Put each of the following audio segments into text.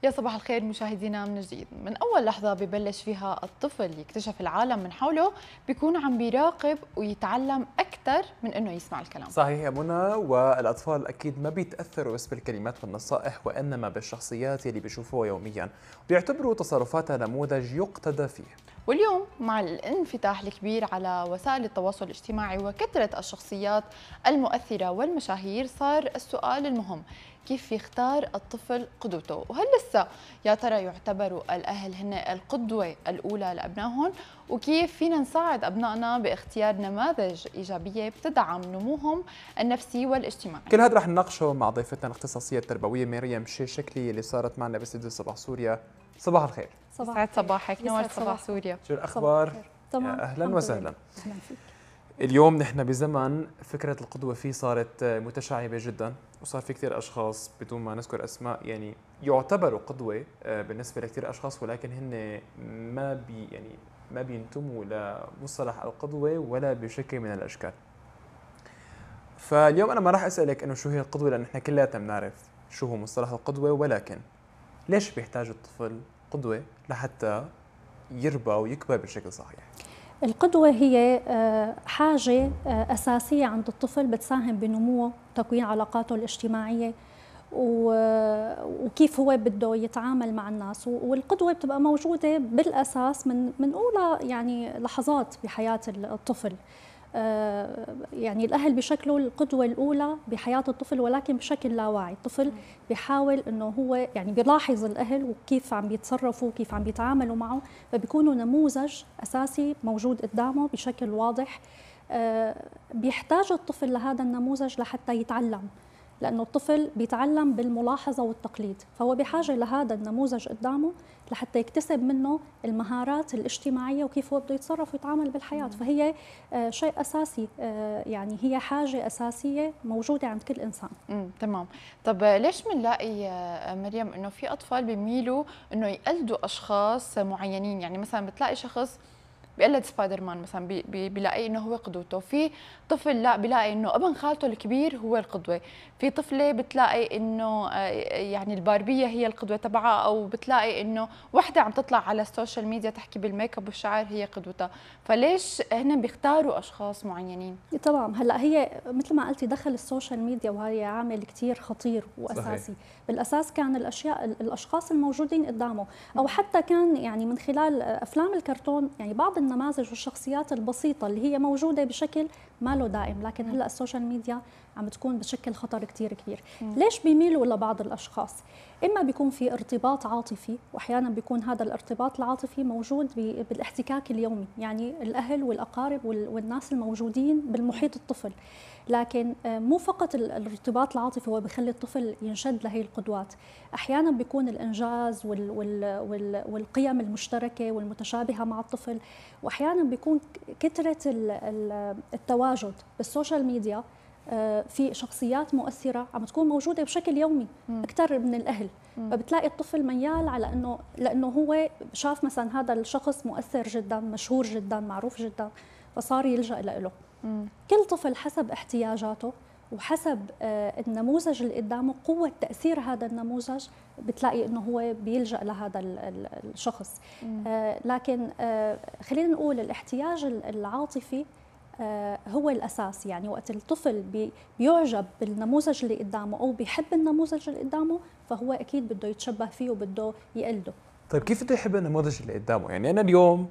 يا صباح الخير مشاهدينا من جديد. من أول لحظة ببلش فيها الطفل يكتشف العالم من حوله بيكون عم بيراقب ويتعلم أكثر من إنه يسمع الكلام. صحيح يا منى، والأطفال أكيد ما بيتأثروا بس بالكلمات والنصائح وإنما بالشخصيات اللي بيشوفوها يوميا، بيعتبروا تصرفاتها نموذج يقتدى فيه. واليوم مع الانفتاح الكبير على وسائل التواصل الاجتماعي وكثرة الشخصيات المؤثرة والمشاهير، صار السؤال المهم: كيف يختار الطفل قدوته؟ وهل لسه يا ترى يعتبروا الأهل هن القدوة الأولى لأبنائهم؟ وكيف فينا نساعد أبنائنا باختيار نماذج إيجابية بتدعم نموهم النفسي والاجتماعي؟ كل هذا رح نناقشه مع ضيفتنا الاختصاصية التربوية مريم شكلي اللي صارت معنا باستديو صباح سوريا. صباح الخير. يسعد صباحك، نور صباح سوريا. شو الأخبار؟ تمام. أهلا وسهلا. أهلا فيك. اليوم نحن بزمن فكرة القدوة فيه صارت متشعبة جدا، وصار في كثير أشخاص بدون ما نذكر أسماء يعني يعتبروا قدوة بالنسبة لكثير أشخاص، ولكن هن ما بينتموا لمصطلح القدوة ولا بشكل من الأشكال. فاليوم أنا ما راح أسألك إنه شو هي القدوة، لأن نحن كلياتنا بنعرف شو هو مصطلح القدوة، ولكن ليش بيحتاج الطفل قدوة لحتى يربى ويكبر بشكل صحيح؟ القدوة هي حاجة أساسية عند الطفل بتساهم بنموه وتكوين علاقاته الاجتماعية وكيف هو بده يتعامل مع الناس. والقدوة بتبقى موجودة بالأساس من أولى يعني لحظات بحياة الطفل. يعني الأهل بشكلوا القدوة الأولى بحياة الطفل، ولكن بشكل لا واعي. الطفل بيحاول إنه هو يعني بيلاحظ الأهل وكيف عم بيتصرفوا وكيف عم بيتعاملوا معه، فبيكونوا نموذج أساسي موجود قدامه بشكل واضح. بيحتاج الطفل لهذا النموذج لحتى يتعلم، لأنه الطفل بيتعلم بالملاحظة والتقليد، فهو بحاجة لهذا النموذج قدامه لحتى يكتسب منه المهارات الاجتماعية وكيف هو بده يتصرف ويتعامل بالحياة. فهي شيء أساسي، يعني هي حاجة أساسية موجودة عند كل إنسان. تمام. طب ليش بنلاقي مريم إنه في أطفال بيميلوا إنه يقلدوا أشخاص معينين؟ يعني مثلا بتلاقي شخص بيقلد سبايدر مان مثلا، بيلاقي انه هو قدوته. في طفل لا بيلاقي انه ابن خالته الكبير هو القدوه. في طفله بتلاقي انه يعني الباربيه هي القدوه تبعها، او بتلاقي انه وحده عم تطلع على السوشيال ميديا تحكي بالميك اب والشعر هي قدوتها. فليش هن بيختاروا اشخاص معينين؟ تمام. هلا هي مثل ما قلتي دخل السوشيال ميديا وهي عامل كثير خطير واساسي. صحيح. بالاساس كان الاشخاص الموجودين قدامه، او حتى كان يعني من خلال افلام الكرتون، يعني بعض النماذج والشخصيات البسيطه اللي هي موجوده بشكل ما له دائم، لكن هلا السوشيال ميديا عم تكون بشكل خطر كثير كبير. ليش بيميلوا لبعض الاشخاص؟ اما بيكون في ارتباط عاطفي، واحيانا بيكون هذا الارتباط العاطفي موجود بالاحتكاك اليومي، يعني الاهل والاقارب والناس الموجودين بالمحيط الطفل. لكن مو فقط الارتباط العاطفي هو بخلي الطفل ينشد لهي القدوات، احيانا بيكون الانجاز والقيم المشتركه والمتشابهه مع الطفل، واحيانا بيكون كثره التواجد بالسوشيال ميديا في شخصيات مؤثرة عم تكون موجودة بشكل يومي أكثر من الأهل. فبتلاقي الطفل ميال على لأنه هو شاف مثلا هذا الشخص مؤثر جدا، مشهور جدا، معروف جدا، فصار يلجأ له. كل طفل حسب احتياجاته وحسب النموذج اللي قدامه، قوة تأثير هذا النموذج بتلاقي إنه هو بيلجأ لهذا الشخص. لكن خلينا نقول الاحتياج العاطفي هو الأساس. يعني وقت الطفل بيعجب بالنموذج اللي قدامه أو بيحب النموذج اللي قدامه، فهو أكيد بده يتشبه فيه وبده يقلده. طيب كيف بده يحب النموذج اللي قدامه؟ يعني أنا اليوم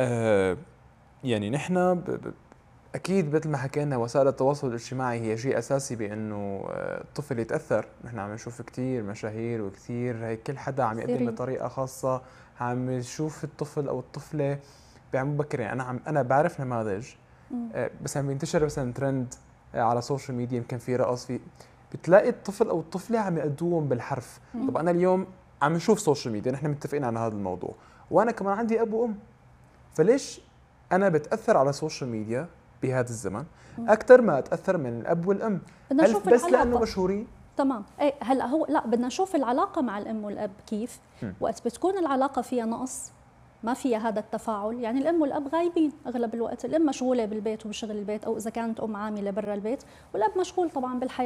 يعني نحن أكيد مثل ما حكينا وسائل التواصل الاجتماعي هي شيء أساسي بأنه الطفل يتأثر. نحن عم نشوف كثير مشاهير وكثير هيك كل حدا عم يقدم بطريقة خاصة، عم يشوف الطفل أو الطفلة بعمر بكر. يعني أنا بعرف نماذج بس عم ينتشر مثلا ترند على السوشيال ميديا، يمكن في رقص، في بتلاقي الطفل او الطفله عم يأدوهم بالحرف. طب انا اليوم عم نشوف سوشيال ميديا، نحن متفقين على هذا الموضوع، وانا كمان عندي اب وام، فليش انا بتاثر على السوشيال ميديا بهذا الزمن اكثر ما اتاثر من الاب والام؟ هل بس لانه مشهورين؟ تمام. اي هلا هو لا، بدنا نشوف العلاقه مع الام والاب كيف. وقت بتكون العلاقه فيها نقص، ما فيها هذا التفاعل، يعني الام والاب غايبين اغلب الوقت، الام مشغوله بالبيت وبشغل البيت، او اذا كانت ام عامله برا البيت، والاب مشغول طبعا بالحياه،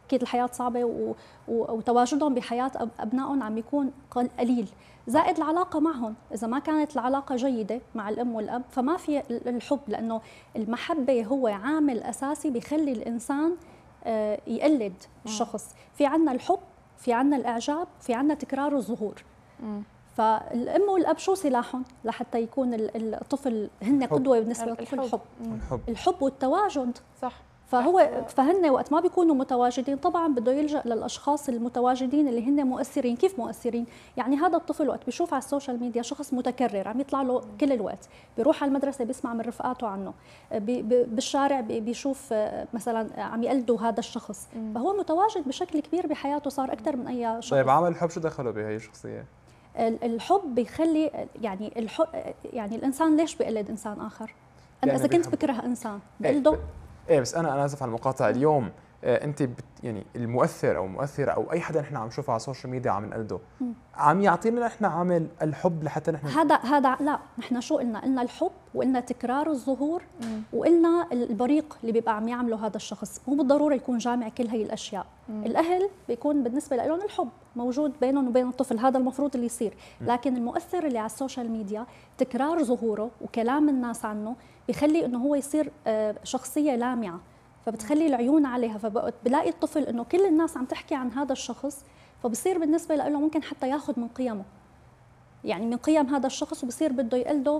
اكيد الحياه صعبه وتواجدهم بحياه ابنائهم عم بيكون قليل، زائد العلاقه معهم، اذا ما كانت العلاقه جيده مع الام والاب فما في الحب، لانه المحبه هو عامل اساسي بيخلي الانسان يقلد الشخص. في عنا الحب، في عنا الاعجاب، في عنا تكرار الظهور. فالام والاب شو سلاحهم لحتى يكون الطفل هن قدوه بالنسبه للطفل؟ الحب والتواجد. صح. فهن وقت ما بيكونوا متواجدين طبعا بده يلجأ للاشخاص المتواجدين اللي هن مؤثرين. كيف مؤثرين؟ يعني هذا الطفل وقت بيشوف على السوشيال ميديا شخص متكرر عم يطلع له كل الوقت، بيروح على المدرسه بيسمع من رفقاته عنه، بالشارع بيشوف مثلا عم يقلدوا هذا الشخص، فهو متواجد بشكل كبير بحياته، صار اكثر من اي شخص. طيب عمل الحب شو دخله بهي الشخصيه؟ الحب بيخلي يعني الانسان ليش بيقلد انسان اخر؟ انا يعني اذا كنت بكره انسان بقلده. ايه بس انا اسف على المقاطعه. اليوم انت يعني المؤثر او مؤثره او اي حدا نحن عم نشوفه على السوشيال ميديا عم نقلده، عم يعطينا نحن عامل الحب لحتى نحن هذا لا، نحن شو قلنا الحب، وقلنا تكرار الظهور، وقلنا البريق اللي بيبقى عم يعمله هذا الشخص. مو بالضروره يكون جامع كل هي الاشياء. الاهل بيكون بالنسبه لهم الحب موجود بينهم وبين الطفل، هذا المفروض اللي يصير، لكن المؤثر اللي على السوشيال ميديا تكرار ظهوره وكلام الناس عنه بيخلي انه هو يصير شخصيه لامعه، فبتخلي العيون عليها، فبلاقي الطفل انه كل الناس عم تحكي عن هذا الشخص، فبصير بالنسبه له ممكن حتى ياخذ من قيمه، يعني من قيم هذا الشخص، وبصير بده يقلده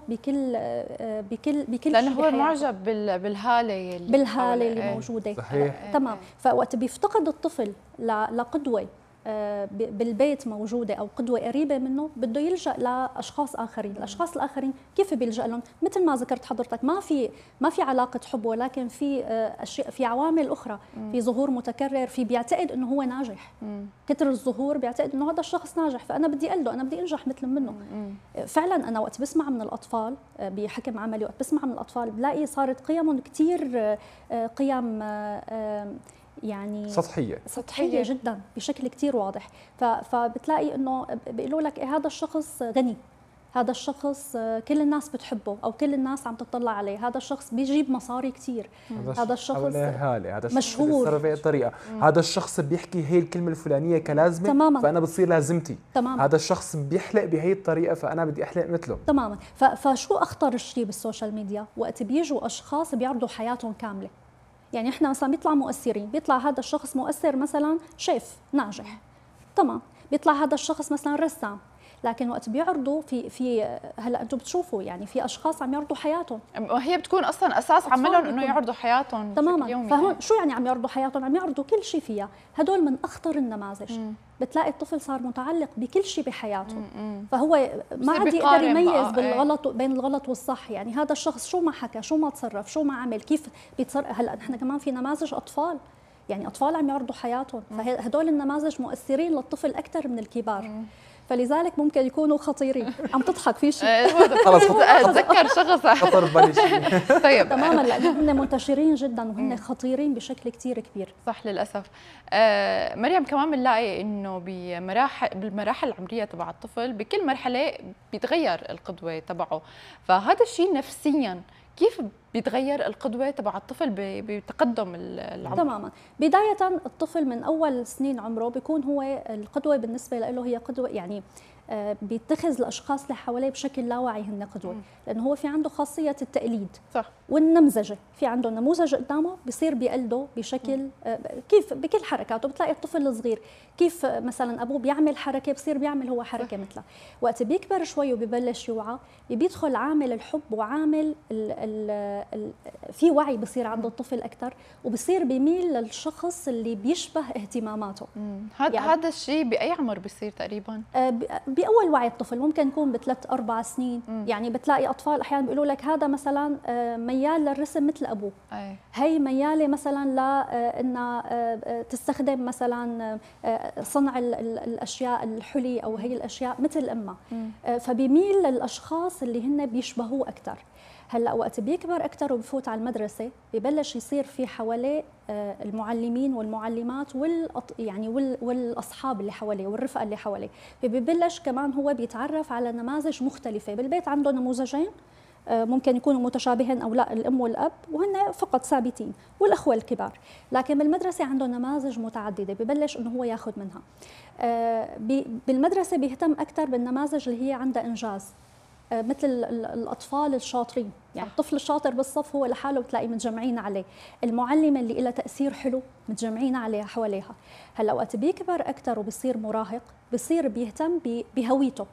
بكل لانه هو معجب بالهاله اللي موجوده. صحيح. تمام. فوقت بيفتقد الطفل لقدوه بالبيت موجوده او قدوه قريبه منه، بده يلجا لاشخاص اخرين. الاشخاص الاخرين كيف بيلجا لهم؟ مثل ما ذكرت حضرتك، ما في علاقه حب، ولكن في اشياء، في عوامل اخرى، في ظهور متكرر، في بيعتقد انه هو ناجح. كثر الظهور بيعتقد انه هذا الشخص ناجح، فانا بدي اقلده، انا بدي انجح مثل منه. فعلا انا وقت بسمع من الاطفال بحكم عملي، وقت بسمع من الاطفال بلاقي صارت قيمهم كثير قيم يعني سطحية جدا بشكل كتير واضح. فبتلاقي انه بيقولوا لك هذا الشخص غني، هذا الشخص كل الناس بتحبه او كل الناس عم تطلع عليه، هذا الشخص بيجيب مصاري كتير، هذا الشخص هذا مشهور، بيتصرف بهي الطريقه، هذا الشخص بيحكي هي الكلمه الفلانيه كلازمه تماماً. فانا بتصير لازمتي. تماماً. هذا الشخص بيحلق بهي الطريقه فانا بدي احلق مثله. تماما. فشو اخطر شيء بالسوشيال ميديا؟ وقت بيجوا اشخاص بيعرضوا حياتهم كامله. يعني احنا مثلا بيطلع مؤثرين، بيطلع هذا الشخص مؤثر مثلا شيف ناجح، تمام، بيطلع هذا الشخص مثلا رسام، لكن وقت بيعرضوا في هلا انتم بتشوفوا يعني في اشخاص عم يعرضوا حياتهم، وهي بتكون اصلا اساس عملهم انه يعرضوا حياتهم تماما. فهون شو يعني عم يعرضوا حياتهم؟ عم يعرضوا كل شيء فيها. هدول من اخطر النماذج. بتلاقي الطفل صار متعلق بكل شيء بحياته، فهو ما عاد يقدر يميز بالغلط بين الغلط والصح. يعني هذا الشخص شو ما حكى، شو ما تصرف، شو ما عمل، كيف بيتصرف. هلا نحن كمان في نماذج اطفال، يعني اطفال عم يعرضوا حياتهم، فهدول النماذج مؤثرين للطفل اكثر من الكبار. فلذلك ممكن يكونوا خطيرين. عم تضحك في شيء؟ خلص اتذكر شخص خطر ببالي شيء. طيب تماما، لانه هن منتشرين جدا وهن خطيرين بشكل كثير كبير. صح للاسف. مريم كمان بنلاقي انه بالمراحل العمريه تبع الطفل بكل مرحله بيتغير القدوه تبعه، فهذا الشيء نفسيا كيف بيتغير القدوة تبع الطفل بتقدم العمر؟ تماما. بداية الطفل من أول سنين عمره بيكون هو القدوة بالنسبة له هي قدوة، يعني بيتخذ الاشخاص اللي حواليه بشكل لا واعي هن قدوه، لانه هو في عنده خاصيه التقليد. صح. والنمذجه، في عنده نموذج قدامه بصير بيقلده بشكل كيف بكل حركاته. بتلاقي الطفل الصغير كيف مثلا ابوه بيعمل حركه بصير بيعمل هو حركه مثله. وقت بيكبر شوي وبيبلش يوعى بيدخل عامل الحب وعامل في وعي بصير عند الطفل اكثر، وبصير بيميل للشخص اللي بيشبه اهتماماته. هذا الشيء باي عمر بيصير تقريبا؟ باول وعي الطفل، ممكن يكون بثلاث 4 سنين. يعني بتلاقي اطفال احيانا بيقولوا لك هذا مثلا ميال للرسم مثل ابوه، هي مياله مثلا لانها تستخدم مثلا صنع الاشياء الحلي او هي الاشياء مثل امها، فبيميل للاشخاص اللي هن بيشبهوه اكثر. هلا وقت بيكبر اكثر وبفوت على المدرسه ببلش يصير في حواليه المعلمين والمعلمات يعني والاصحاب اللي حواليه والرفقه اللي حواليه، فبيبلش كمان هو بيتعرف على نماذج مختلفه. بالبيت عنده نموذجين ممكن يكونوا متشابهين أو لا، الأم والأب وهن فقط ثابتين، والأخوة الكبار. لكن بالمدرسة عنده نماذج متعددة ببلش أنه هو ياخذ منها. بالمدرسة بيهتم أكثر بالنماذج اللي هي عندها إنجاز، مثل الأطفال الشاطرين، يعني الطفل الشاطر بالصف هو لحاله بتلاقي متجمعين عليه، المعلمة اللي لها تأثير حلو متجمعين عليها حواليها. هلا وقت بيكبر أكثر وبصير مراهق بصير بيهتم بهويته.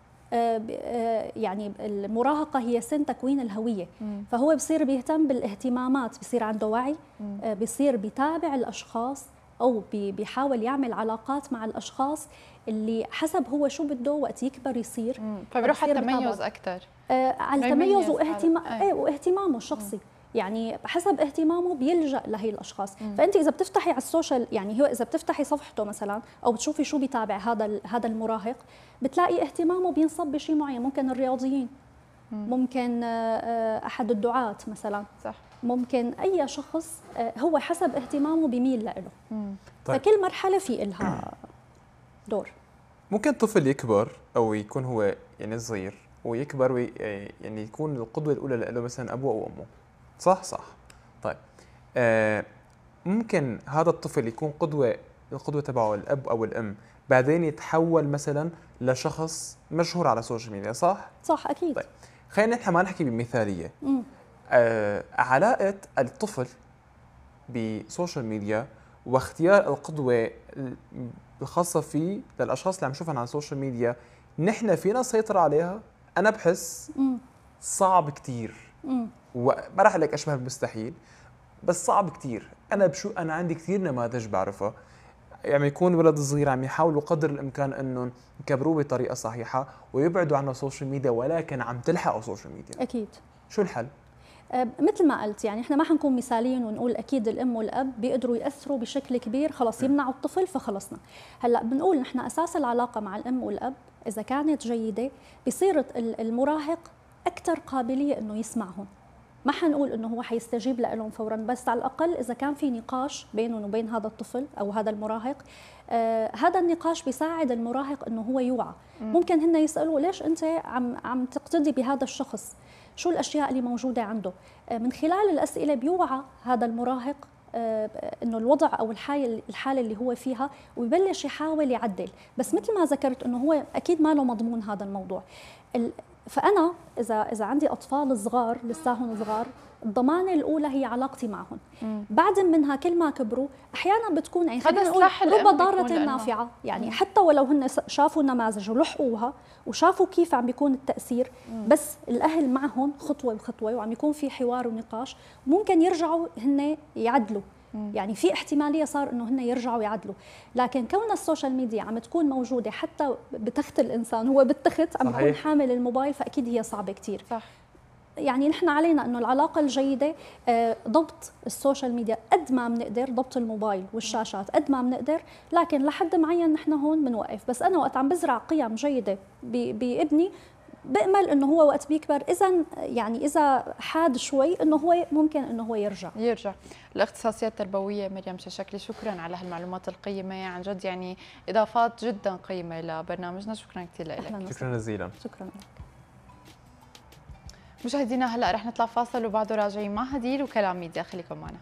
يعني المراهقة هي سن تكوين الهوية، فهو بصير بيهتم بالاهتمامات، بصير عنده وعي، بصير بيتابع الأشخاص أو بيحاول يعمل علاقات مع الأشخاص اللي حسب هو شو بده وقت يكبر يصير. فبيروح على التميز أكثر، على التميز واهتمامه الشخصي. يعني حسب اهتمامه بيلجأ لهي الاشخاص. فانت اذا بتفتحي على السوشيال، يعني هو اذا بتفتحي صفحته مثلا او بتشوفي شو بيتابع هذا المراهق، بتلاقي اهتمامه بينصب بشيء معين، ممكن الرياضيين، ممكن احد الدعاة مثلا، صح، ممكن اي شخص هو حسب اهتمامه بيميل له. طيب. فكل مرحله في إلها دور. ممكن طفل يكبر او يكون هو يعني صغير ويكبر يعني يكون القدوه الاولى له مثلا ابوه او امه، صح. طيب ممكن هذا الطفل يكون القدوه تبعه الاب او الام، بعدين يتحول مثلا لشخص مشهور على السوشيال ميديا، صح اكيد. طيب خلينا نحن ما نحكي بمثاليه. علاقه الطفل بالسوشيال ميديا واختيار القدوه الخاصه فيه للاشخاص اللي عم نشوفهم على السوشيال ميديا، نحن فينا نسيطر عليها؟ انا بحس صعب كثير، وما راح لك اشبه بالمستحيل، بس صعب كثير. انا عندي كثير نماذج بعرفها، يعني يكون ولد صغير عم يحاولوا قدر الامكان انهم يكبروه بطريقه صحيحه ويبعدوا عن السوشيال ميديا، ولكن عم تلحقوا السوشيال ميديا. اكيد. شو الحل؟ مثل ما قلت، يعني احنا ما حنكون مثاليين ونقول اكيد الام والاب بيقدروا ياثروا بشكل كبير خلص يمنعوا الطفل فخلصنا. هلا بنقول نحن اساس العلاقه مع الام والاب اذا كانت جيده بصير المراهق اكثر قابليه انه يسمعهم. ما حنقول انه هو حيستجيب لهم فورا، بس على الاقل اذا كان في نقاش بينهم وبين هذا الطفل او هذا المراهق، هذا النقاش بيساعد المراهق انه هو يوعى. ممكن هن يسالوا ليش انت عم تقتدي بهذا الشخص؟ شو الاشياء اللي موجوده عنده؟ من خلال الاسئله بيوعى هذا المراهق انه الوضع او الحاله اللي هو فيها، ويبلش يحاول يعدل. بس مثل ما ذكرت انه هو اكيد ما له مضمون هذا الموضوع. فانا اذا عندي اطفال صغار لساهم صغار، الضمانه الاولى هي علاقتي معهم. بعد منها كل ما كبروا احيانا بتكون يعني خلينا نقول رب ضاره نافعه، يعني حتى ولو هن شافوا النماذج ولحقوها وشافوا كيف عم بيكون التاثير، بس الاهل معهم خطوه بخطوه وعم يكون في حوار ونقاش، ممكن يرجعوا هن يعدلوا. يعني في احتماليه صار انه هن يرجعوا يعدلوا. لكن كون السوشيال ميديا عم تكون موجوده حتى بتخت الانسان، هو بالتخت عم يكون حامل الموبايل، فاكيد هي صعبه كثير. صح. يعني نحن علينا انه العلاقه الجيده ضبط السوشيال ميديا قد ما بنقدر، ضبط الموبايل والشاشات قد ما بنقدر، لكن لحد معين نحن هون بنوقف. بس انا وقت عم بزرع قيم جيده بابني بأمل انه هو وقت بيكبر اذا حاد شوي انه هو ممكن انه هو يرجع. الاختصاصيات التربويه مريم ششكلي، شكرا على هالمعلومات القيمه، عن جد يعني اضافات جدا قيمه لبرنامجنا. شكرا كثير لك. شكرا جزيلا. شكرا لك. مشاهدينا هلا رح نطلع فاصل وبعده راجعين مع هدير وكلام ميديا، خليكم معنا.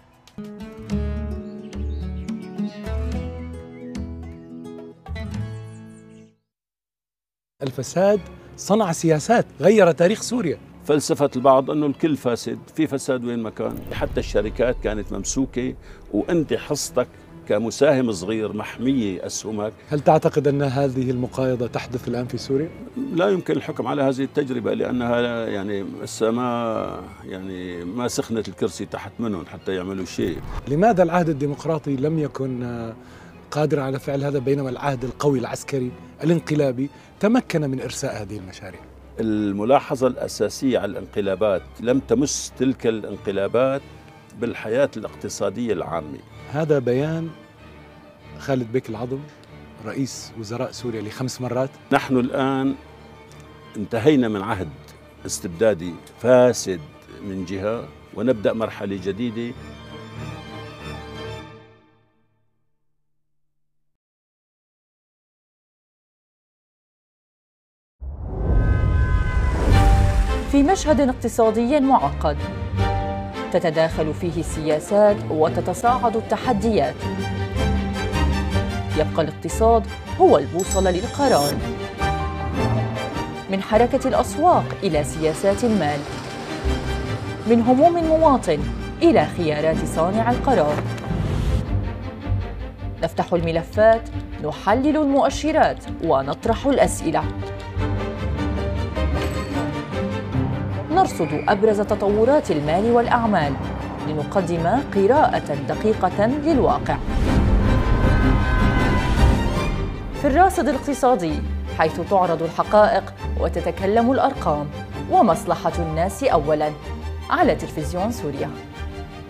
الفساد صنع سياسات، غير تاريخ سوريا. فلسفة البعض أنه الكل فاسد، في فساد وين ما كان، حتى الشركات كانت ممسوكة وأنت حصتك كمساهم صغير محمية أسهمك. هل تعتقد أن هذه المقايضة تحدث الآن في سوريا؟ لا يمكن الحكم على هذه التجربة، لأنها يعني ما سخنت الكرسي تحت منهم حتى يعملوا شيء. لماذا العهد الديمقراطي لم يكن قادرا على فعل هذا، بينما العهد القوي العسكري الانقلابي تمكن من إرساء هذه المشاريع؟ الملاحظة الأساسية على الانقلابات لم تمس تلك الانقلابات بالحياة الاقتصادية العامة. هذا بيان خالد بيك العظم رئيس وزراء سوريا ل5 مرات. نحن الآن انتهينا من عهد استبدادي فاسد من جهة، ونبدأ مرحلة جديدة. في مشهد اقتصادي معقد تتداخل فيه السياسات وتتصاعد التحديات. يبقى الاقتصاد هو البوصلة للقرار، من حركة الأسواق إلى سياسات المال، من هموم المواطن إلى خيارات صانع القرار. نفتح الملفات، نحلل المؤشرات ونطرح الأسئلة، نرصد أبرز تطورات المال والأعمال لنقدم قراءة دقيقة للواقع. في الراصد الاقتصادي، حيث تعرض الحقائق وتتكلم الأرقام، ومصلحة الناس أولاً، على تلفزيون سوريا.